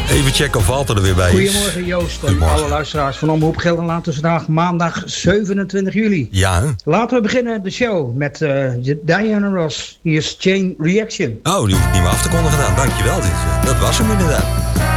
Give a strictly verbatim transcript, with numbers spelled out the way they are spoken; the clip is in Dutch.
Even checken of Walter er weer bij is. Goedemorgen Joost en alle luisteraars van Omroep Gelderland. Het is vandaag maandag zevenentwintig juli. Ja. Laten we beginnen de show met uh, Diana Ross. Hier is Chain Reaction. Oh, die hoef ik niet meer af te kondigen gedaan. Dankjewel. Dit, dat was hem inderdaad.